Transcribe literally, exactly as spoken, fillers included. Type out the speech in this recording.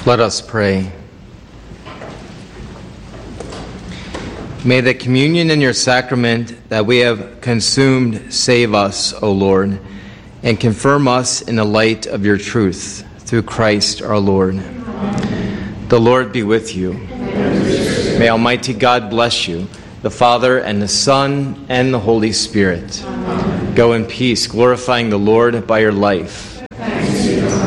Let us pray. May the communion in your sacrament that we have consumed save us, O Lord, and confirm us in the light of your truth, through Christ our Lord. Amen. The Lord be with you. Amen. May Almighty God bless you, the Father and the Son and the Holy Spirit. Amen. Go in peace, glorifying the Lord by your life.